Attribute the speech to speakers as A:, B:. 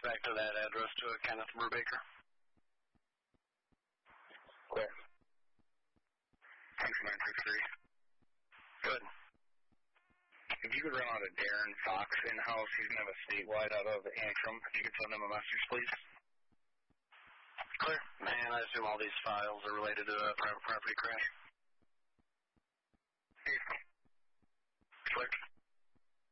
A: back to that address to Kenneth Brubaker.
B: Clear. Thanks, 963.
A: Good.
B: If you could run out of Darren Fox in-house, he's going to have a statewide out of Antrim. If you could send him a message, please.
A: Clear. And I assume all these files are related to a private property crash?
B: Hey.
A: Clear.